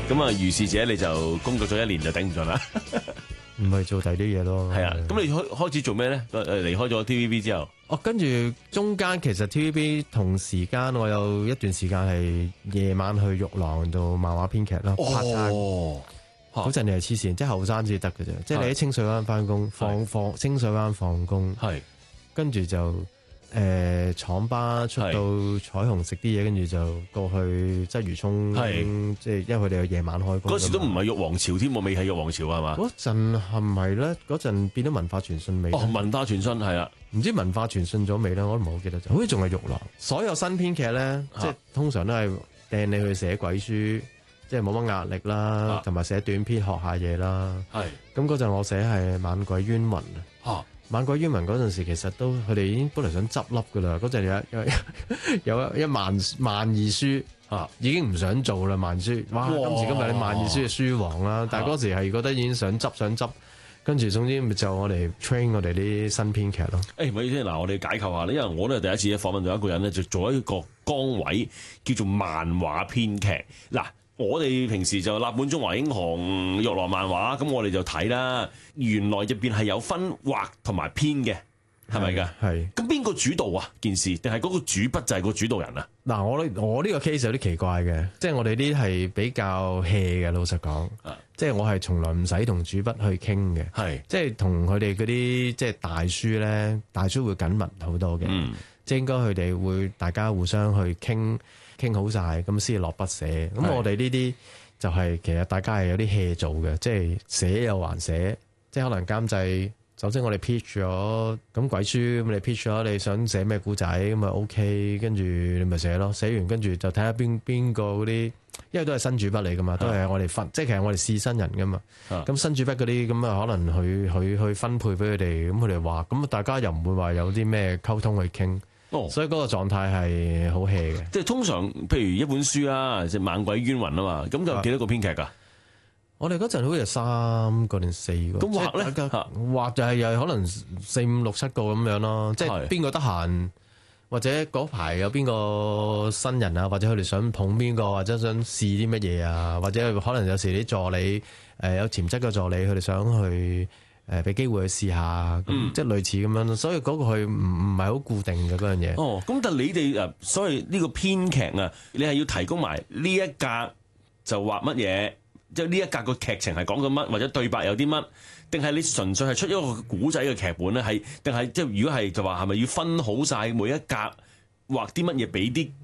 咁啊，如是者你就工作咗1年就頂唔順啦。 唔係做第啲嘢咯。 係啊，咁你開始做咩咧？離開咗 TVB 之後， 跟住中間其實 TVB 同時間我有一段時間係夜晚去玉廊做漫畫編劇咯。 哦， 嗰陣你係黐線，即係後生至得嘅啫。即係你喺清水灣翻工，放清水灣放工， 係跟住就廠巴出到彩虹食啲嘢，跟住就過去鰂魚涌，即係因為佢哋有夜晚開工。 嗰時都唔係玉皇朝添，未係玉皇朝係嘛？ 嗰陣係唔係咧？嗰陣變咗文化傳信未？ 文化傳信係啊， 唔知文化傳信咗未咧？我都唔係好記得咗。好似仲係玉郎。所有新編劇咧，即係通常都係掟你去寫鬼書，即係冇乜壓力啦，同埋寫短篇學下嘢啦。係咁嗰陣我寫係猛鬼冤魂啊。猛鬼冤魂嗰陣時，其實都佢哋已經本來想執笠噶啦。嗰陣有一萬二書已經唔想做啦。萬書，哇！今時今日你萬二書嘅書王啦。但係嗰時係覺得已經想執，跟住總之咪就我哋 train 我哋啲新編劇咯。 唔好意思，嗱我哋解構下咧，因為我都係第一次訪問到一個人咧，就做一個崗位叫做漫畫編劇。嗱，我哋平時就立本中華英雄、玉郎漫畫，咁我哋就睇啦。原來入邊係有分畫同埋編嘅，係咪㗎？係。咁邊個主導啊？件事定係嗰個主筆就係個主導人啊？ 嗱，我呢個 case 有啲奇怪嘅，即係我哋呢啲係比較 hea 嘅，老實講。即係我係從來唔使同主筆去傾嘅。係。即係同佢哋嗰啲即係大書咧，大書會緊密好多嘅。即係應該佢哋會大家互相去傾好晒，咁先落筆寫。咁我哋呢啲就係其實大家係有啲 hea 做嘅，即係寫又還寫，即係可能監製。首先我哋 pitch 咗咁鬼書，咁你 pitch 咗你想寫咩古仔，咁咪 OK， 跟住你咪寫咯。寫完跟住就睇下邊個嗰啲，因為都係新主筆嚟噶嘛，都係我哋分，即係其實我哋試新人噶嘛。咁新主筆嗰啲咁啊，可能佢去分配俾佢哋，咁佢哋話，咁大家又唔會話有啲咩溝通去傾。所以嗰個狀態係好 hea 嘅。即係通常譬如一本書啦，即係猛鬼冤魂啊嘛，咁就幾多個編劇㗎？ 我哋嗰陣好似係3個定4個。咁畫咧？畫就係又可能4、5、6、7個咁樣咯。即係邊個得閒，或者嗰排有邊個新人啊，或者佢哋想捧邊個，或者想試啲乜嘢啊，或者可能有時啲助理有潛質嘅助理，佢哋想去俾機會去試下，即係類似咁樣。所以嗰個佢唔係好固定嘅嗰樣嘢。 咁但係你哋所以呢個編劇啊，你係要提供埋呢一格就畫乜嘢？即係呢一格個劇情係講緊乜，或者對白有啲乜，定係你純粹係出一個古仔嘅劇本咧？係定係即係如果係就話係咪要分好晒每一格畫啲乜嘢俾啲